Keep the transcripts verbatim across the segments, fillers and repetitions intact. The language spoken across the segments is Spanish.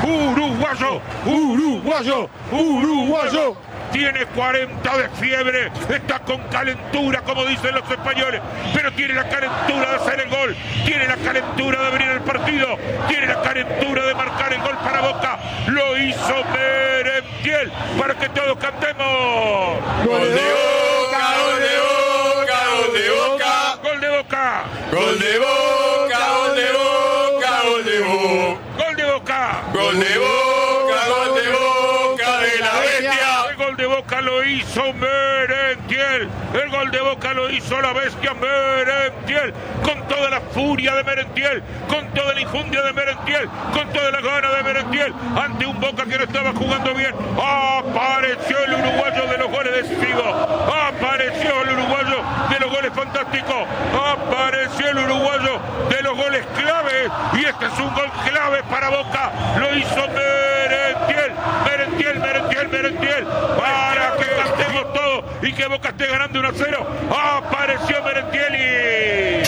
uruguayo, uruguayo, uruguayo. Tiene cuarenta de fiebre, está con calentura, como dicen los españoles, pero tiene la calentura de hacer el gol, tiene la calentura de abrir el partido, tiene la calentura de marcar el gol para Boca. Lo hizo Merentiel, para que todos cantemos. Gol de Boca, gol de Boca, gol de Boca, gol de Boca, gol de Boca, gol de Boca, gol de Boca, gol de Boca, gol de Boca, gol de Boca de la bestia. El gol de Boca lo hizo Merentiel, el gol de Boca lo hizo la bestia Merentiel, con toda la furia de Merentiel, con toda la injundia de Merentiel, con toda la gana de Merentiel, ante un Boca que no estaba jugando bien. Apareció el uruguayo de los goles decisivos, apareció el uruguayo de los goles fantásticos, apareció el uruguayo de los goles claves, y este es un gol clave para Boca. Lo hizo Merentiel, Merentiel, Merentiel, Merentiel, para que cantemos todos y que Boca esté ganando uno a cero. Apareció Merentieli,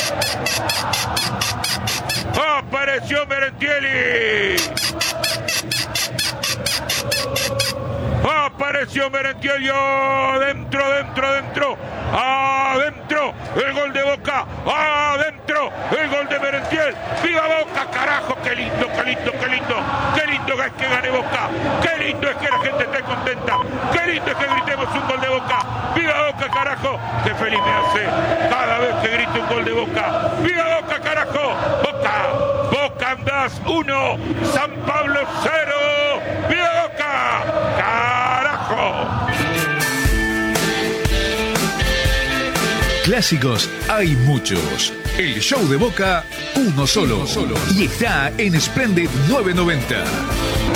apareció Merentieli, apareció Merentiel, adentro, dentro, dentro, adentro, el gol de Boca, adentro, el gol de Merentiel. ¡Viva Boca, carajo! ¡Qué lindo, qué lindo, qué lindo! ¡Qué lindo es que gane Boca! ¡Qué lindo es que la gente esté contenta! ¡Qué lindo es que gritemos un gol de Boca! ¡Viva Boca, carajo! ¡Qué feliz me hace cada vez que grito un gol de Boca! ¡Viva Boca, carajo! ¡Boca! ¡Boca andás uno! ¡San Pablo cero! ¡Viva Boca! ¡Carajo! Clásicos hay muchos. El show de Boca, uno solo. Y está en Splendid novecientos noventa.